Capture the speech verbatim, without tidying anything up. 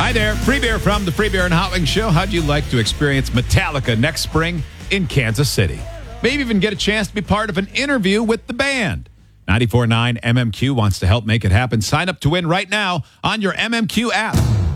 Hi there. Free beer from the Free Beer and Hot Wings Show. How'd you like to experience Metallica next spring in Kansas City? Maybe even get a chance to be part of an interview with the band. ninety-four point nine M M Q wants to help make it happen. Sign up to win right now on your M M Q app.